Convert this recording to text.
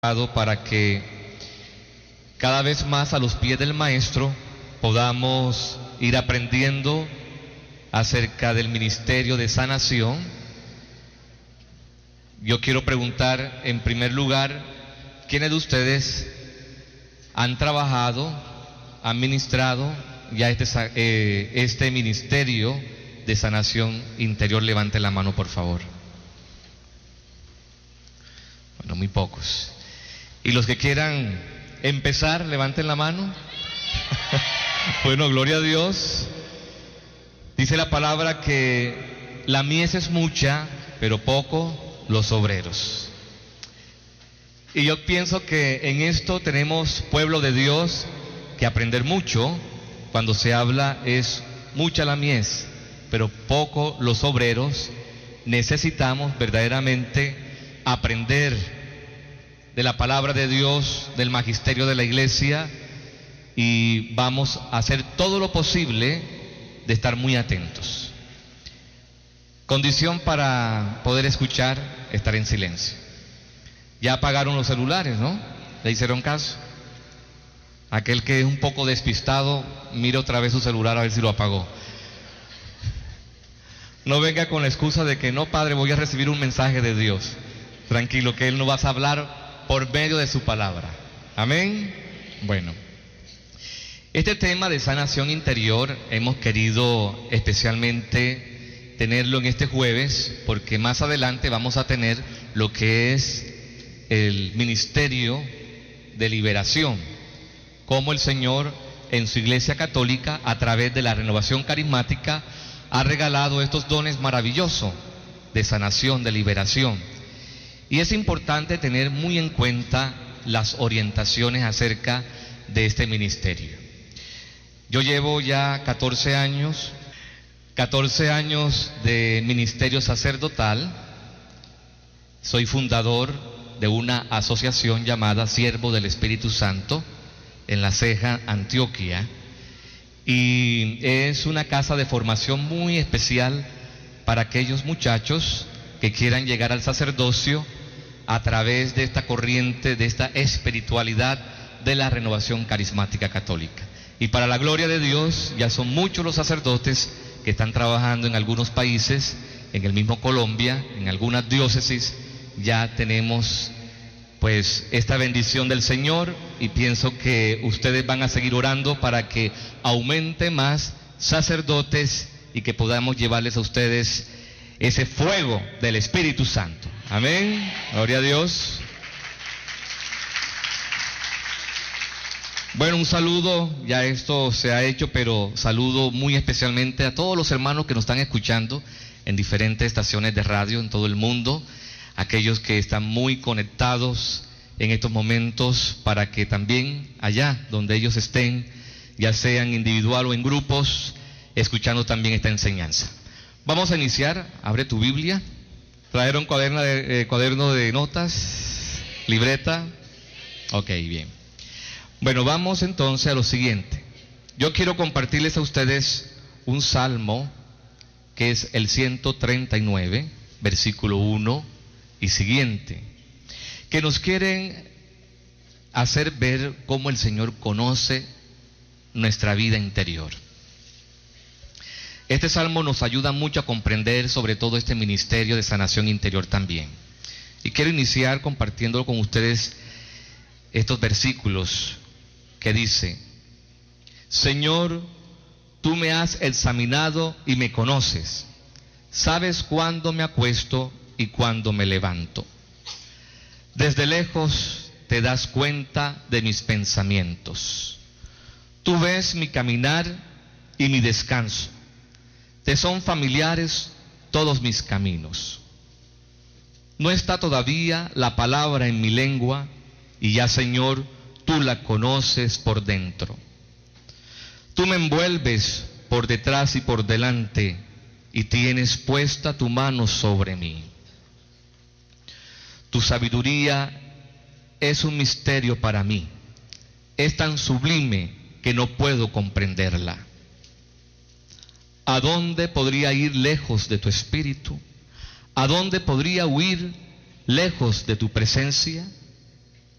para que cada vez más a los pies del Maestro podamos ir aprendiendo acerca del ministerio de sanación. Yo quiero preguntar en primer lugar, ¿quiénes de ustedes han trabajado, han ministrado ya este ministerio de sanación interior? Levanten la mano, por favor. Bueno, muy pocos. Y los que quieran empezar, levanten la mano. Bueno, gloria a Dios. Dice la palabra que la mies es mucha, pero poco los obreros. Y yo pienso que en esto tenemos, pueblo de Dios, que aprender mucho. Cuando se habla es mucha la mies, pero poco los obreros. Necesitamos verdaderamente aprender de la palabra de Dios, del magisterio de la iglesia, y vamos a hacer todo lo posible de estar muy atentos. Condición para poder escuchar, estar en silencio. Ya apagaron los celulares, ¿no? ¿Le hicieron caso? Aquel que es un poco despistado, mire otra vez su celular a ver si lo apagó. No venga con la excusa de que no, padre, voy a recibir un mensaje de Dios. Tranquilo, que Él nos va a hablar por medio de su palabra. Amén. Bueno, este tema de sanación interior hemos querido especialmente tenerlo en este jueves, porque más adelante vamos a tener lo que es el ministerio de liberación, como el Señor en su iglesia católica, a través de la renovación carismática, ha regalado estos dones maravillosos de sanación, de liberación. Y es importante tener muy en cuenta las orientaciones acerca de este ministerio. Yo llevo ya 14 años de ministerio sacerdotal. Soy fundador de una asociación llamada Siervo del Espíritu Santo en La Ceja, Antioquia. Y es una casa de formación muy especial para aquellos muchachos que quieran llegar al sacerdocio a través de esta corriente, de esta espiritualidad de la renovación carismática católica. Y para la gloria de Dios, ya son muchos los sacerdotes que están trabajando en algunos países, en el mismo Colombia, en algunas diócesis. Ya tenemos pues esta bendición del Señor, y pienso que ustedes van a seguir orando para que aumente más sacerdotes y que podamos llevarles a ustedes ese fuego del Espíritu Santo. Amén, gloria a Dios. Bueno, un saludo, ya esto se ha hecho, pero saludo muy especialmente a todos los hermanos que nos están escuchando en diferentes estaciones de radio en todo el mundo, aquellos que están muy conectados en estos momentos, para que también allá donde ellos estén, ya sean individual o en grupos, escuchando también esta enseñanza. Vamos a iniciar. Abre tu Biblia. ¿Trajeron cuaderno de notas? ¿Libreta? Ok, bien. Bueno, vamos entonces a lo siguiente. Yo quiero compartirles a ustedes un salmo que es el 139, versículo 1 y siguiente, que nos quieren hacer ver cómo el Señor conoce nuestra vida interior. Este salmo nos ayuda mucho a comprender sobre todo este ministerio de sanación interior también. Y quiero iniciar compartiendo con ustedes estos versículos que dice: Señor, tú me has examinado y me conoces. Sabes cuándo me acuesto y cuándo me levanto. Desde lejos te das cuenta de mis pensamientos. Tú ves mi caminar y mi descanso. Te son familiares todos mis caminos. No está todavía la palabra en mi lengua, y ya, Señor, tú la conoces por dentro. Tú me envuelves por detrás y por delante, y tienes puesta tu mano sobre mí. Tu sabiduría es un misterio para mí. Es tan sublime que no puedo comprenderla. ¿A dónde podría ir lejos de tu espíritu? ¿A dónde podría huir lejos de tu presencia?